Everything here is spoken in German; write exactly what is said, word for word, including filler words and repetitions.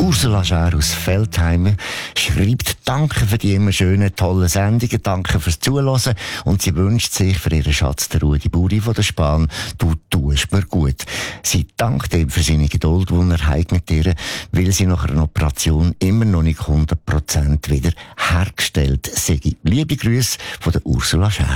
Ursula Schär aus Feldheimer schreibt, danke für die immer schönen, tollen Sendungen, danke fürs Zuhören, und sie wünscht sich für ihren Schatz, der Rudi Buri von der Spahn, du tust mir gut. Sie dankt ihm für seine Geduld, die er hat mit ihr, weil sie nach einer Operation immer noch nicht hundert Prozent wieder hergestellt sei. Liebe Grüße von der Ursula Schär.